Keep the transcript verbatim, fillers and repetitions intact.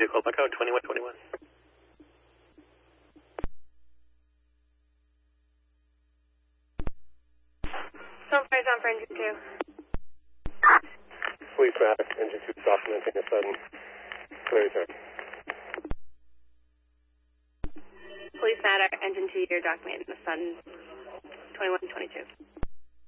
Vehicle Echo, twenty-one twenty-one. Sunfire's on for engine two. Police matter, engine two, soft, maintain a sudden clear return. Police matter, engine two, you're documenting the sun twenty-one twenty-two.